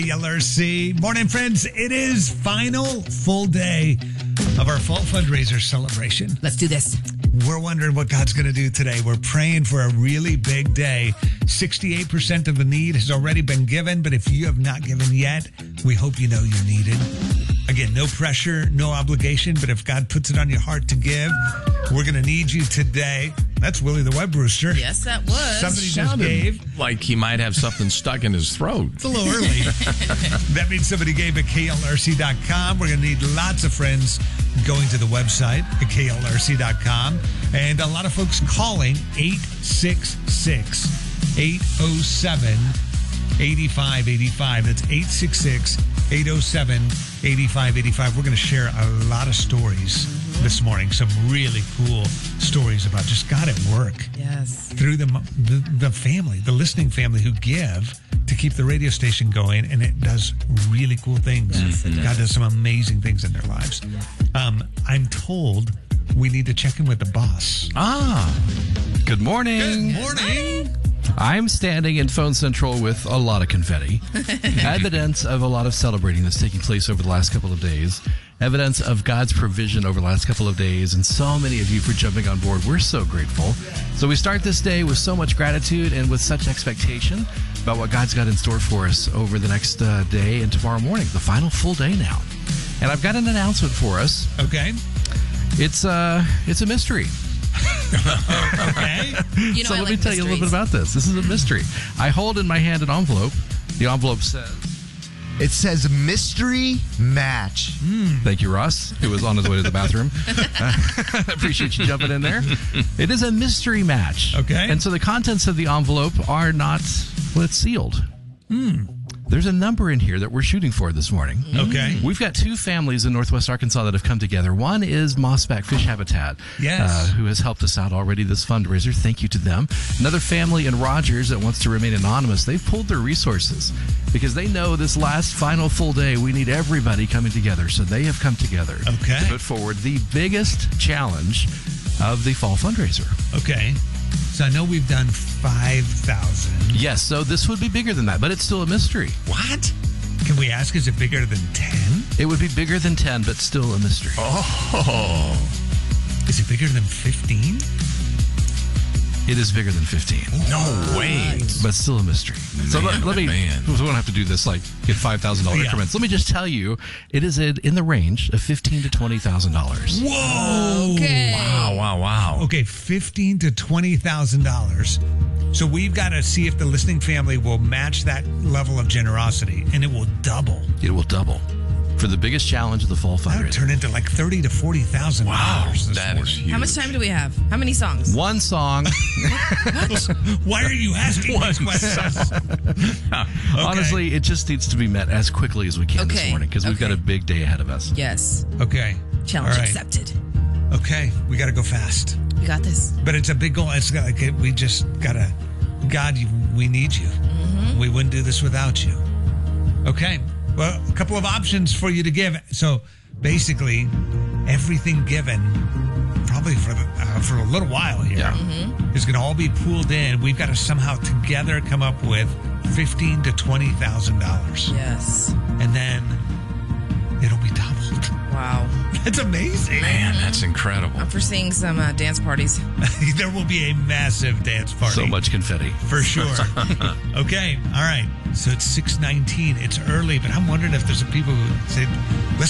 LRC. Morning, friends. It is final full day of our fall fundraiser celebration. Let's do this. We're wondering what God's going to do today. We're praying for a really big day. 68% of the need has already been given, but if you have not given yet, we hope you know you're needed. Again, no pressure, no obligation, but if God puts it on your heart to give, we're going to need you today. That's Willie the Web Rooster. Yes, that was. Somebody just gave. Like he might have something stuck in his throat. It's a little early. That means somebody gave at KLRC.com. We're going to need lots of friends going to the website at KLRC.com. And a lot of folks calling 866-807-8585. That's 866-807-8585. We're going to share a lot of stories this morning. Some really cool stories about just God at work. Yes. Through the family, the listening family who give to keep the radio station going, and it does really cool things. Yes, it does. God does some amazing things in their lives. I'm told we need to check in with the boss. Good morning. Good morning. I'm standing in Phone Central with a lot of confetti. Evidence of a lot of celebrating that's taking place over the last couple of days. Evidence of God's provision over the last couple of days. And so many of you for jumping on board. We're so grateful. So we start this day with so much gratitude and with such expectation about what God's got in store for us over the next day and tomorrow morning. The final full day now. And I've got an announcement for us. Okay. It's a mystery. Okay. You know, So I let like me tell you a little bit mysteries. about this. This is a mystery. I hold in my hand an envelope. The envelope says, It says mystery match. thank you, Ross, who was on his way to the bathroom. Appreciate you jumping in there. It is a mystery match. Okay. And so the contents of the envelope are not, well, it's sealed. There's a number in here that we're shooting for this morning. Okay. We've got two families in Northwest Arkansas that have come together. One is Mossback Fish Habitat, Yes. who has helped us out already this fundraiser. Thank you to them. Another family in Rogers that wants to remain anonymous. They've pulled their resources because they know this last final full day, we need everybody coming together. So they have come together Okay. to put forward the biggest challenge of the fall fundraiser. Okay. So I know we've done 5,000. Yes, so this would be bigger than that, but it's still a mystery. What? Can we ask, is it bigger than 10? It would be bigger than 10, but still a mystery. Oh. Is it bigger than 15? It is bigger than 15. No way. But still a mystery. So let me, man. we don't have to do this like get $5,000 Yeah. increments. Let me just tell you, it is in the range of $15,000 to $20,000. Whoa. Okay. Wow. Okay, $15,000 to $20,000. So we've got to see if the listening family will match that level of generosity, and it will double. It will double for the biggest challenge of the fall That would fundraiser. turn into like $30,000 to $40,000. Wow. this That morning. is huge. How much time do we have? How many songs? One song. Why are you asking these questions? Honestly, it just needs to be met as quickly as we can this Okay. morning because we've got Okay. a big day ahead of us. Yes. Okay. Challenge All right. accepted. Okay, we got to go fast. We got this. But it's a big goal. It's got, like, we just got to, God, we need you. We wouldn't do this without you. Okay. Well, a couple of options for you to give. So basically, everything given, probably for a little while here, is going to all be pooled in. We've got to somehow together come up with $15,000 to $20,000, Yes. and then it'll be doubled. Wow. That's amazing. Man, that's incredible. I'm foreseeing some dance parties. There will be a massive dance party. So much confetti. For sure. Okay. All right. So it's 6:19. It's early, but I'm wondering if there's some people who said, let's